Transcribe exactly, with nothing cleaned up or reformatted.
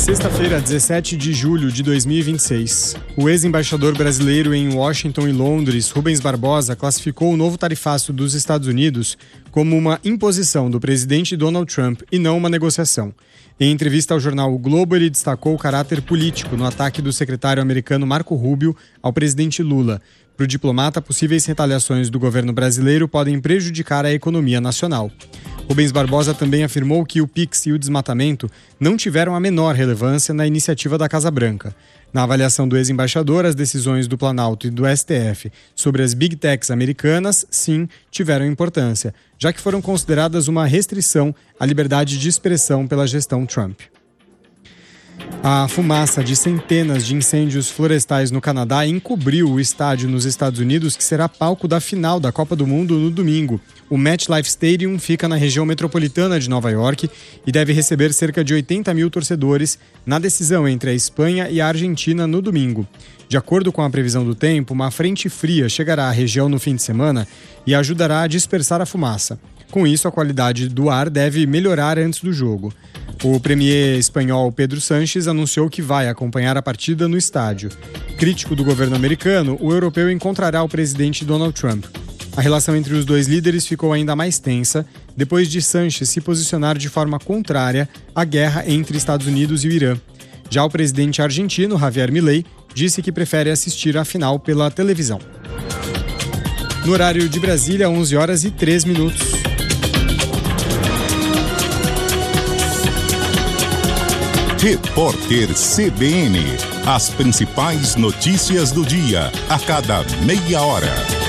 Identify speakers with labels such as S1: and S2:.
S1: Sexta-feira, dezessete de julho de dois mil e vinte e seis. O ex-embaixador brasileiro em Washington e Londres, Rubens Barbosa, classificou o novo tarifaço dos Estados Unidos como uma imposição do presidente Donald Trump e não uma negociação. Em entrevista ao jornal O Globo, ele destacou o caráter político no ataque do secretário americano Marco Rubio ao presidente Lula. Para o diplomata, possíveis retaliações do governo brasileiro podem prejudicar a economia nacional. Rubens Barbosa também afirmou que o Pix e o desmatamento não tiveram a menor relevância na iniciativa da Casa Branca. Na avaliação do ex-embaixador, as decisões do Planalto e do S T F sobre as Big Techs americanas, sim, tiveram importância, já que foram consideradas uma restrição à liberdade de expressão pela gestão Trump. A fumaça de centenas de incêndios florestais no Canadá encobriu o estádio nos Estados Unidos que será palco da final da Copa do Mundo no domingo. O MetLife Stadium fica na região metropolitana de Nova York e deve receber cerca de oitenta mil torcedores na decisão entre a Espanha e a Argentina no domingo. De acordo com a previsão do tempo, uma frente fria chegará à região no fim de semana e ajudará a dispersar a fumaça. Com isso, a qualidade do ar deve melhorar antes do jogo. O premier espanhol Pedro Sánchez anunciou que vai acompanhar a partida no estádio. Crítico do governo americano, o europeu encontrará o presidente Donald Trump. A relação entre os dois líderes ficou ainda mais tensa depois de Sánchez se posicionar de forma contrária à guerra entre Estados Unidos e o Irã. Já o presidente argentino, Javier Milei, disse que prefere assistir à final pela televisão. No horário de Brasília, onze horas e três minutos.
S2: Repórter C B N. As principais notícias do dia, a cada meia hora.